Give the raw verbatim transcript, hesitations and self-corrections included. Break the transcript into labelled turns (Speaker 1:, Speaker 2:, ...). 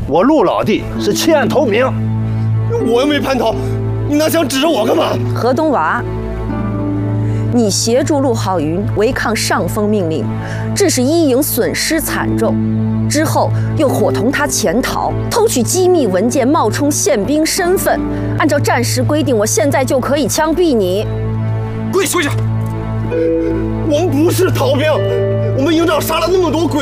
Speaker 1: 我陆老弟是弃暗投明。
Speaker 2: 我又没叛逃，你哪想指着我干嘛？
Speaker 3: 何东娃，你协助陆浩云违抗上峰命令，致使一营损失惨重，之后又伙同他潜逃，偷取机密文件，冒充宪兵身份。按照战时规定，我现在就可以枪毙你。
Speaker 2: 跪跪下！我们不是逃兵，我们营长杀了那么多鬼。